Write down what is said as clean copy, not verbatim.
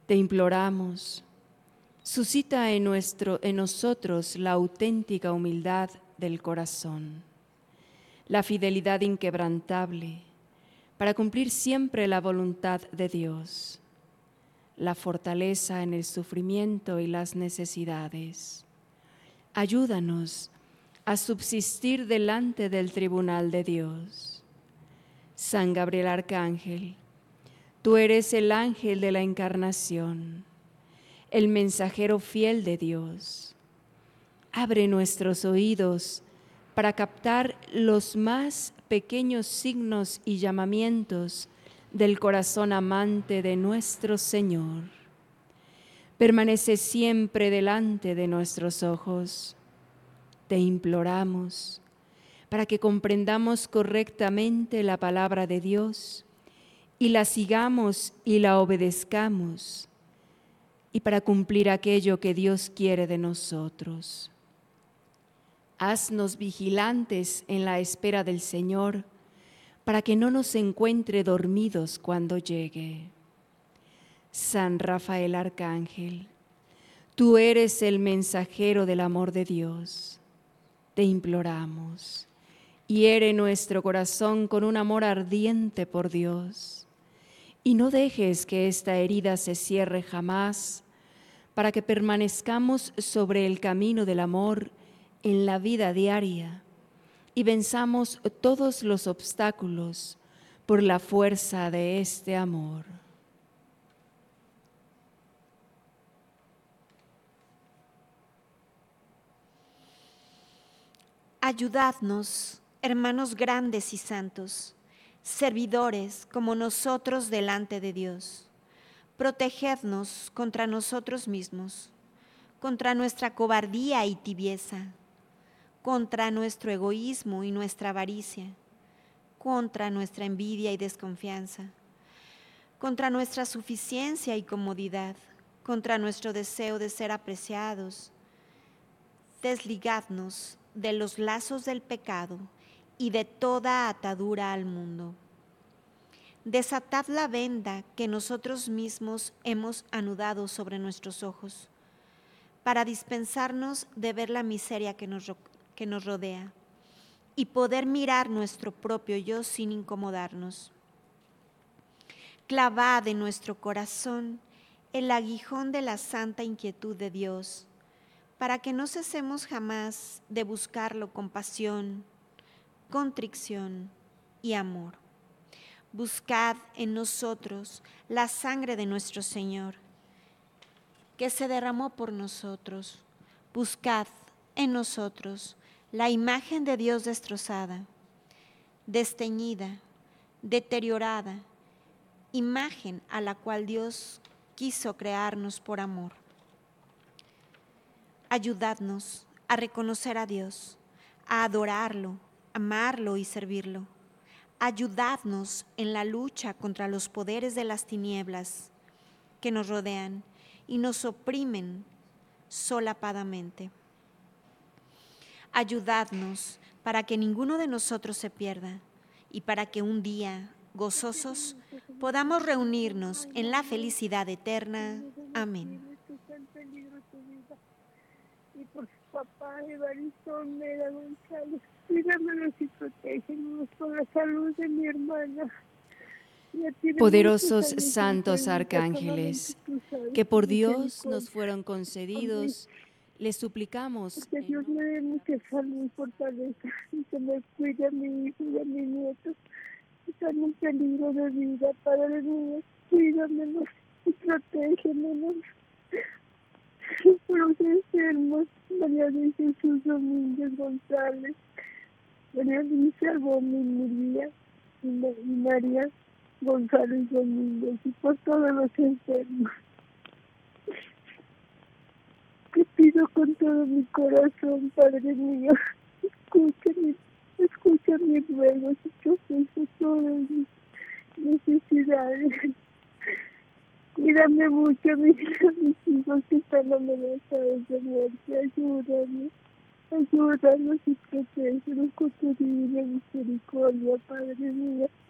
Te imploramos, suscita en nosotros la auténtica humildad del corazón, la fidelidad inquebrantable para cumplir siempre la voluntad de Dios, la fortaleza en el sufrimiento y las necesidades. Ayúdanos a subsistir delante del tribunal de Dios. San Gabriel Arcángel, tú eres el ángel de la encarnación, el mensajero fiel de Dios. Abre nuestros oídos para captar los más pequeños signos y llamamientos del corazón amante de nuestro Señor. Permanece siempre delante de nuestros ojos. Te imploramos para que comprendamos correctamente la palabra de Dios y la sigamos y la obedezcamos, y para cumplir aquello que Dios quiere de nosotros. Haznos vigilantes en la espera del Señor, para que no nos encuentre dormidos cuando llegue. San Rafael Arcángel, tú eres el mensajero del amor de Dios. Te imploramos, hiere nuestro corazón con un amor ardiente por Dios, y no dejes que esta herida se cierre jamás, para que permanezcamos sobre el camino del amor en la vida diaria y venzamos todos los obstáculos por la fuerza de este amor. Ayudadnos, hermanos grandes y santos, servidores como nosotros delante de Dios. Protegednos contra nosotros mismos, contra nuestra cobardía y tibieza, contra nuestro egoísmo y nuestra avaricia, contra nuestra envidia y desconfianza, contra nuestra suficiencia y comodidad, contra nuestro deseo de ser apreciados. Desligadnos de los lazos del pecado y de toda atadura al mundo. Desatad la venda que nosotros mismos hemos anudado sobre nuestros ojos, para dispensarnos de ver la miseria que nos rodea y poder mirar nuestro propio yo sin incomodarnos. Clavad en nuestro corazón el aguijón de la santa inquietud de Dios, para que no cesemos jamás de buscarlo con pasión, contrición y amor. Buscad en nosotros la sangre de nuestro Señor, que se derramó por nosotros. Buscad en nosotros la imagen de Dios destrozada, desteñida, deteriorada, imagen a la cual Dios quiso crearnos por amor. Ayudadnos a reconocer a Dios, a adorarlo, amarlo y servirlo. Ayudadnos en la lucha contra los poderes de las tinieblas que nos rodean y nos oprimen solapadamente. Ayudadnos para que ninguno de nosotros se pierda y para que un día, gozosos, podamos reunirnos en la felicidad eterna. Amén. Y por su papá, Evaristo Olmeda González, cuídamelos y protégenos por la salud de mi hermana. Poderosos santos arcángeles, que por Dios nos fueron concedidos, les suplicamos que Dios me dé mucha salud y fortaleza y que me cuide a mi hijo y a mi nieto, que están en peligro de vida. Padre mío, cuídamelos y protégemelos. Por los enfermos, María de Jesús Domínguez González, María Luisa Gómez Murguía y María González Domínguez, y por todos los enfermos. Te pido con todo mi corazón, Padre mío, escucha mis ruegos y proceso todas mis necesidades. Cuídame mucho, mis hijos que están amenazados de muerte. Ayúdanos y protégenos con tu divina misericordia, Padre mío.